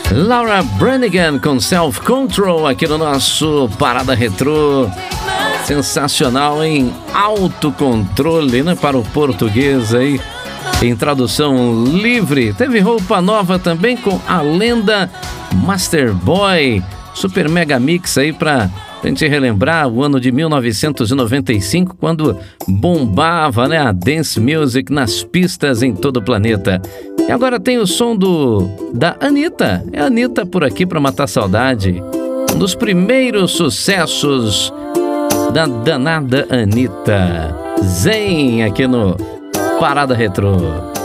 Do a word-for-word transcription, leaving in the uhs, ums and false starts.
Laura Branigan com Self Control aqui no nosso Parada Retrô. Sensacional, hein? Autocontrole, né? Para o português aí, em tradução livre. Teve roupa nova também com a lenda Master Boy. Super mega mix aí pra gente relembrar o ano de mil novecentos e noventa e cinco, quando bombava, né, a dance music nas pistas em todo o planeta. E agora tem o som do da Anitta. É a Anitta por aqui pra matar saudade. Um dos primeiros sucessos da danada Anitta. Zen aqui no Parada Retrô.